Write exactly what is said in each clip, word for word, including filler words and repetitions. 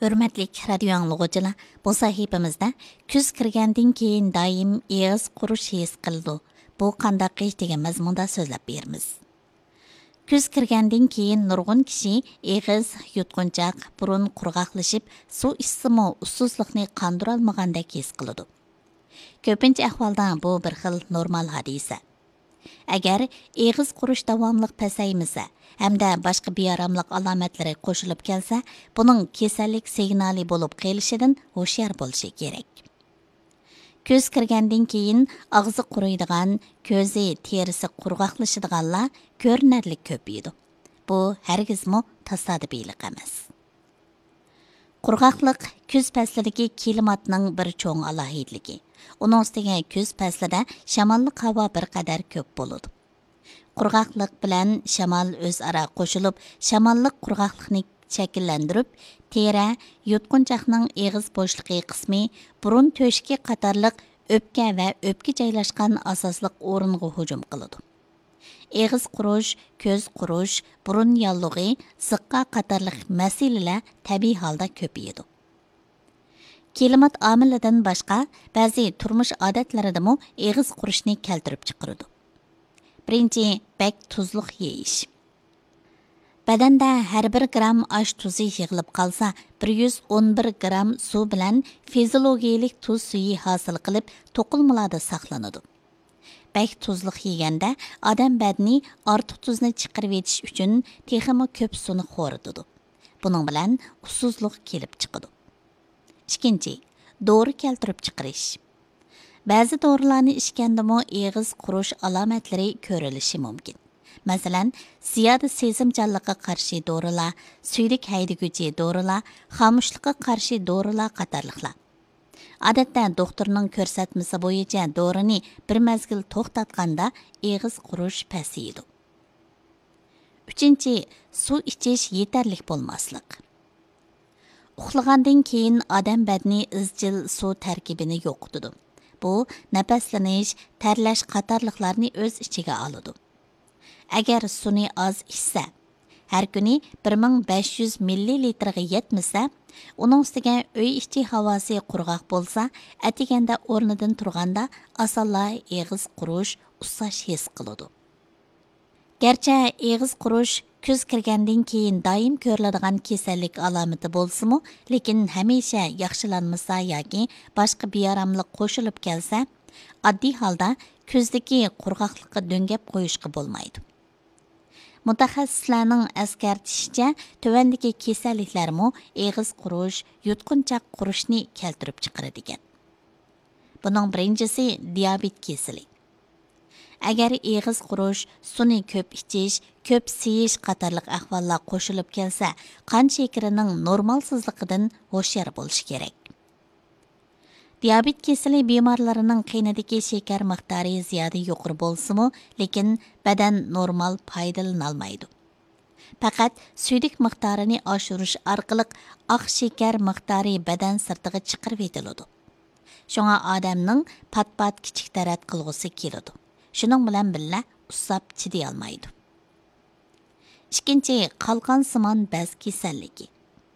Hürmetlik radio anlıqıcılar, bu sahifamızda küz kirgandan keyin daim ağız qurush his qildi. Bu qandaq ish degan mazmunda so'zlab beramiz. Küz kirgandan keyin nurg'un kishi ağız, yutqunchaq, burun qurg'oqlashib, suv ichsimi ussizlikni qandira olmagandek his qiladi. Ko'pincha ahvolda bu bir xil normal hodisa. Agar ağız qurush davomli pasaymasa hamda boshqa bearamlik alomatlari qo'shilib kelsa, buning kasallik signali bo'lib qolishidan hushyor bo'lishi kerak. Ko'z kirgandan keyin og'zi quriydigan, ko'zi, terisi qurg'oqlashadiganlar ko'rinarli ko'paydi. Bu hargizmi tasodifiylik emas. Qurg'oqlik kuz faslidagi klimatning bir cho'ng alohidligi. Uning ustiga kuz faslida shamolli havo bir qadar ko'p bo'ladi. Qurg'oqlik bilan shamol o'zaro qo'shilib, shamollik qurg'oqlikni shakllantirib, teri, yutqunchoqning og'iz bo'shliqi qismi, burun to'shki qatorliq o'pka va o'pka joylashgan asosliq o'ringa hujum qiladi. Ağız qurush, ko'z qurish, burun yallig'i, ziqqa qatorliq masalalar tabiiy holda ko'payadi. Klimat omilidan boshqa ba'zi turmush odatlaridami ağız qurishni keltirib chiqaradi. Birinchi, bak tuzliq yeyish. Badanda har bir gram osh tuzi yig'ilib qolsa, bir yuz o'n bir gram suv bilan fiziologiyalik tuz suyi hosil qilib, to'qilmalarda saqlanadi. Bak tuzliq yeganda odam badani ortiq tuzni chiqarib etish uchun texmi ko'p suvni xo'ritadi. Buning bilan ussizlik kelib chiqadi. Ikkinchi, dori keltirib chiqarish. Ba'zi dorilarni ichgandami ağız qurish alomatlari ko'rilishi mumkin. Masalan, ziyoda sezimchanlikqa qarshi dorilar, suydik haydaguvchi dorilar, xomushlikqa qarshi dorilar qatorliqlar. Odatda doktorning ko'rsatmasi bo'yicha dorini bir mazgil to'xtatganda ağız qurish pasayadi. Uchinchi, suv ichish yetarli bo'lmaslik. Uxlagandan keyin odam badani izchil suv tarkibini yo'qotadi. Bu nafaslanish, terlash qatorliqlarni o'z ichiga oladi. Agar suvni oz ichsa, har kuni bir ming besh yuz millilitrga yetmasa, uning ustiga uy ichi havosi qurg'oq bo'lsa, atiganda o'rnidan turganda asalla ağız qurish, ussash his qiladi. Gerçi ağız qurish kuz kirgandan keyin doim ko'riladigan kasallik alomati bo'lsa-mu, lekin hamisha yaxshilanmasa yoki boshqa bearamlik qo'shilib kelsa, oddiy holda kuzdagi qurg'oqlikqa do'ngab qo'yishga bo'lmaydi. Mutaxassislarning eskartishicha, tuvandagi kasalliklarmi ağız qurish, yutqunchoq qurishni keltirib chiqaradigan. Buning birinchisi diabet kasali. Agar ağız qurish, suvni ko'p ichish, ko'p seyish qatorliq ahvollar qo'shilib kelsa, qon shakarining normalsizligidan hushyor bo'lish kerak. Diabet kasali bemorlarining qonidagi shakar miqdori ziyoda yuqori bo'lsa-mu, lekin badan normal foydalanolmaydi. Faqat suydik miqdorini oshirish orqali oq shakar miqdori badan sirtiga chiqarib etiladi. Shunga odamning pat-pat kichik tarat qilg'usi keladi. Shuning bilan birga ussab chiday olmaydi. Ikkinchi, qalqon simon baz kasalligi.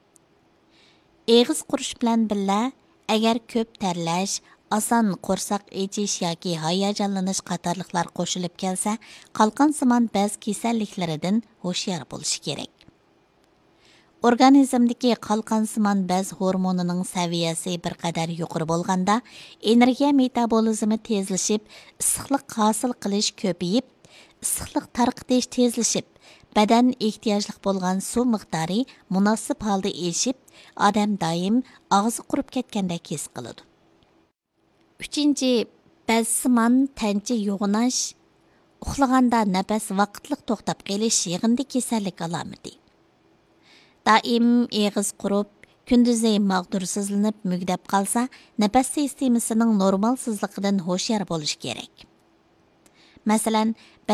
Ağız qurish bilan birga agar ko'p terlash, oson qo'rsoq echish yoki hayajonlanish qatorliqlar qo'shilib kelsa, qalqon simon baz kasalliklaridan hushyor bo'lish kerak. Organizmdagi qalqon simon baz hormonining saviyasi bir qadar yuqori bo'lganda, energiya metabolizmi tezlashib, issiqlik hosil qilish ko'payib, issiqlik tarqitish tezlashib, badan ehtiyojli bo'lgan suv miqdori munosib holda eshib, odam doim og'zi qurib ketgandek his qiladi. Uchinchi, bazsimon tancha yo'g'inash, uxlaganda nafas vaqtliq to'xtab qolish yig'indi kasallik alomati. Daim ağız qurib, kunduzi mag'dursizlanib mugdab qolsa, nafas sistemasining normalsizligidan hushyor bo'lish kerak. Masalan,